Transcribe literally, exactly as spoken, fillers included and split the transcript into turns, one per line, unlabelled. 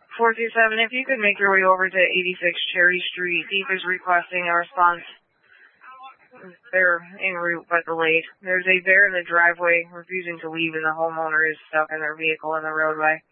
four two seven, if you could make your way over to eighty-six Cherry Street. Deep is requesting a response. They're en route but delayed. There's a bear in the driveway refusing to leave, and the homeowner is stuck in their vehicle in the roadway.